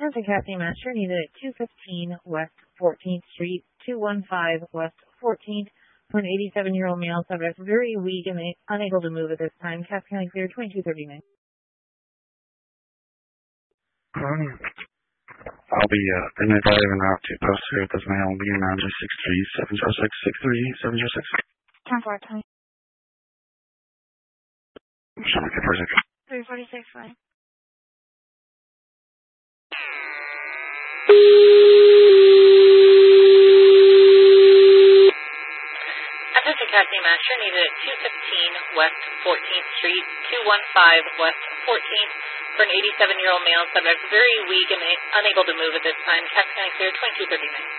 Traffic Captain Master needed at 215 West 14th Street, 215 West 14th for an 87-year-old male subject, very weak and unable to move at this time. Cass County clear, 2239. I'll be in the driving out to post here with this male being around 63706 63706. 10-4, Show me for a second. 346, fine. Traffic Captain Master needed at 215 West 14th Street, 215 West 14th for an 87-year-old male subject, very weak and unable to move at this time. Cass County clear, 2239.